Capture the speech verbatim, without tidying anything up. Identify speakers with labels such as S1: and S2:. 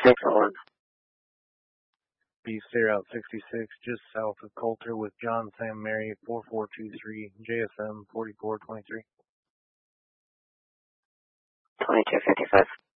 S1: six one.
S2: Beef Stair Route sixty-six, just south of Coulter with John Sam Mary, four four two three, J S M forty-four twenty-three.
S1: twenty-two fifty-five.